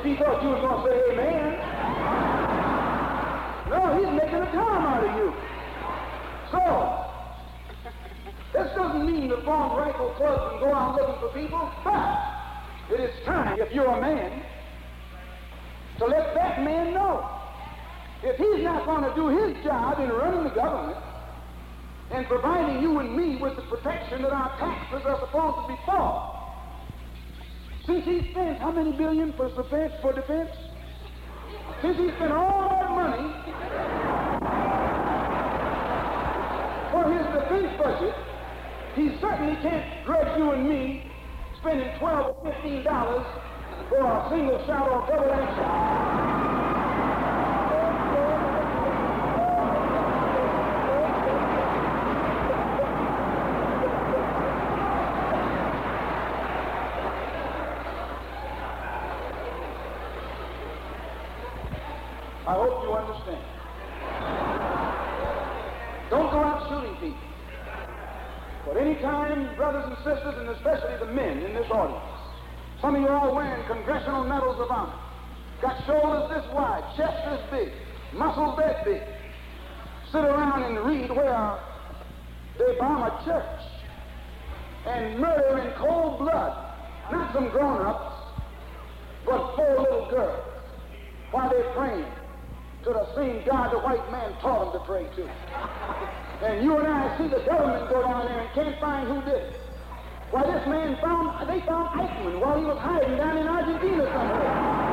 he thought you was going to say amen. No, he's making a clown out of you. So, this doesn't mean to form rifle clubs and go out looking for people, but it is time, if you're a man, to let that man know. If he's not going to do his job in running the government and providing you and me with the protection that our taxes are supposed to be for, since he spent how many billion for defense? Since he spent all that money for his defense budget, he certainly can't grudge you and me spending $12 or $15 for a single shot or double action. I hope you understand. Don't go out shooting people. But any time, brothers and sisters, and especially the men in this audience, some of you all wearing congressional medals of honor, got shoulders this wide, chest this big, muscles that big, sit around and read where they bomb a church and murder in cold blood, not some grown-ups, but 4 little girls, while they're praying to the same God the white man taught them to pray to. And you and I see the government go down there and can't find who did it. Why, they found Eichmann while he was hiding down in Argentina somewhere.